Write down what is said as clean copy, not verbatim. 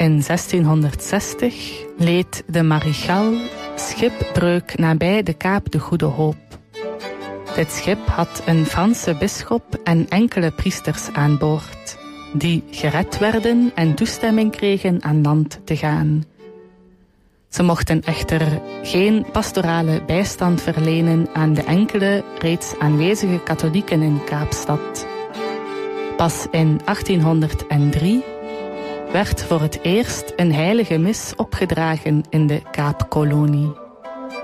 In 1660 leed de Marichal schipbreuk nabij de Kaap de Goede Hoop. Dit schip had een Franse bisschop en enkele priesters aan boord, die gered werden en toestemming kregen aan land te gaan. Ze mochten echter geen pastorale bijstand verlenen aan de enkele reeds aanwezige katholieken in Kaapstad. Pas in 1803 werd voor het eerst een heilige mis opgedragen in de Kaapkolonie.